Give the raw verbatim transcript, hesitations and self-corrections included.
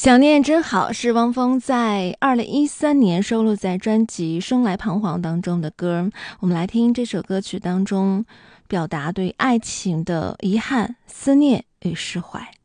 想念真好是汪峰在二零一三年收录在专辑《生来彷徨》当中的歌。我们来听这首歌曲当中表达对爱情的遗憾、思念与释怀。